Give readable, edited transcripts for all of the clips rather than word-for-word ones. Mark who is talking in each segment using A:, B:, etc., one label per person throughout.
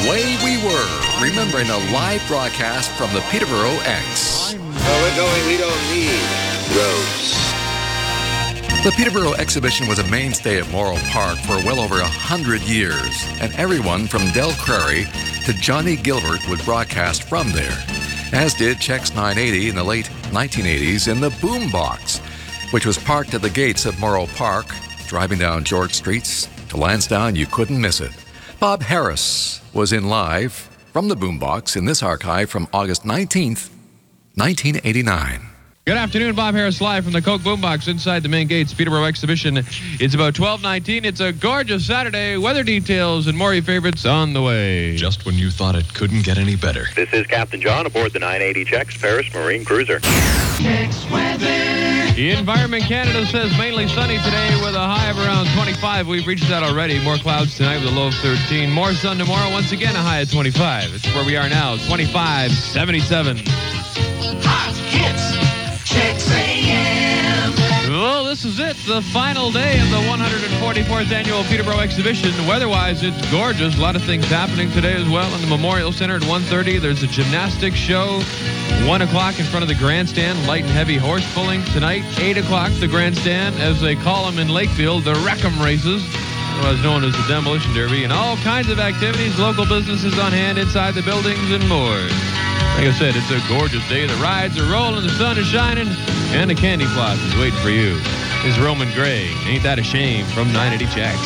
A: Way We Were, remembering a live broadcast from the Peterborough X.
B: We're going, we don't need roads.
A: The Peterborough exhibition was a mainstay at Morrow Park for well over 100 years, and everyone from Del Crary to Johnny Gilbert would broadcast from there, as did Chex 980 in the late 1980s in the Boombox, which was parked at the gates of Morrow Park. Driving down George Streets to Lansdowne, you couldn't miss it. Bob Harris was in live from the Boombox in this archive from August 19th, 1989.
C: Good afternoon, Bob Harris live from the Coke Boombox inside the main gates, Peterborough Exhibition. It's about 12:19. It's a gorgeous Saturday. Weather details and more your favorites on the way.
D: Just when you thought it couldn't get any better.
E: This is Captain John aboard the 980 Chex Paris Marine Cruiser.
F: Chex weather.
C: The Environment Canada says mainly sunny today with a high of around 25. We've reached that already. More clouds tonight with a low of 13. More sun tomorrow. Once again, a high of 25. It's where we are now. 25, 77.
F: Hot hits. Chex AM.
C: Well, this is it. The final day of the 144th Annual Peterborough Exhibition. Weather-wise, it's gorgeous. A lot of things happening today as well. In the Memorial Center at 1:30, there's a gymnastics show. 1 o'clock in front of the grandstand, light and heavy horse pulling. Tonight, 8 o'clock, the grandstand, as they call them in Lakefield, the Wreckham races, otherwise known as the Demolition Derby, and all kinds of activities, local businesses on hand inside the buildings and more. Like I said, it's a gorgeous day. The rides are rolling, the sun is shining, and the candy floss is waiting for you. This is Roman Gray. Ain't that a shame? From 980 Chex.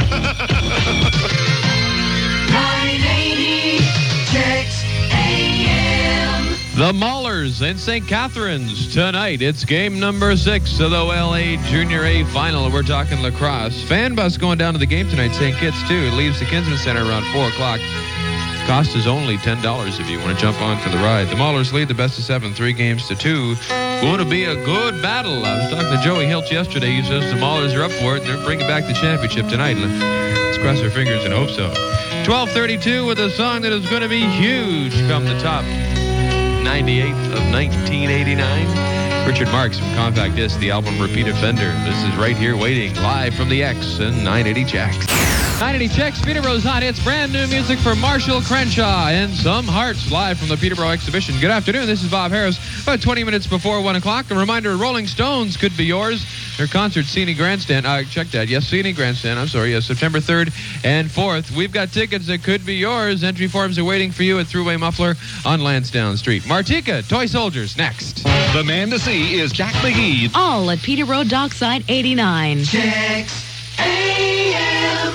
F: 980 Chex AM.
C: The Maulers in St. Catharines tonight. It's game number 6 of the LA Junior A Final. We're talking lacrosse. Fan bus going down to the game tonight. St. Kitts, too. It leaves the Kinsman Center around 4 o'clock. Cost is only $10 if you want to jump onto the ride. The Maulers lead the best of 7, 3-2. Going to be a good battle. I was talking to Joey Hiltz yesterday. He says the Maulers are up for it, and they're bringing back the championship tonight. Let's cross our fingers and hope so. 12:32 with a song that is going to be huge come the top 98 of 1989. Richard Marx from Compact Disc, the album Repeat Offender. This is right here waiting live from the X and 980 Chex. 980 Chex, Peterborough's hot hits, brand new music for Marshall Crenshaw and Some Hearts live from the Peterborough Exhibition. Good afternoon, this is Bob Harris. About 20 minutes before 1 o'clock, a reminder, Rolling Stones could be yours. Their concert, Scenic Grandstand. Check that. Yes, Scenic Grandstand. I'm sorry. Yes, September 3rd and 4th. We've got tickets that could be yours. Entry forms are waiting for you at Thruway Muffler on Lansdowne Street. Martika, Toy Soldiers, next.
D: The man to see is Jack McGee.
G: All at Peterborough Dockside 89.
F: Chex AM.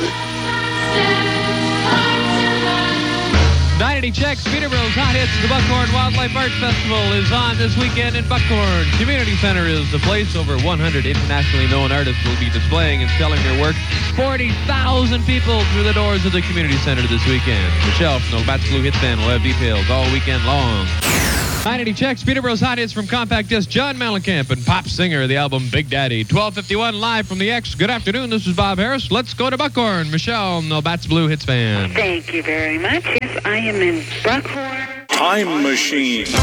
C: 980 Chex, Peterborough's hot hits. The Buckhorn Wildlife Arts Festival is on this weekend in Buckhorn. Community Center is the place. Over 100 internationally known artists will be displaying and selling their work. 40,000 people through the doors of the Community Center this weekend. Michelle from the Bats Blue Hits Band will have details all weekend long. 980 Chex, Peterborough's hot hits from Compact Disc, John Mellencamp and pop singer, the album Big Daddy. 12:51 live from the X. Good afternoon, this is Bob Harris. Let's go to Buckhorn. Michelle from the Bats Blue Hits Band.
H: Thank you very much. Yes, I am in Buckhorn.
B: Time machine.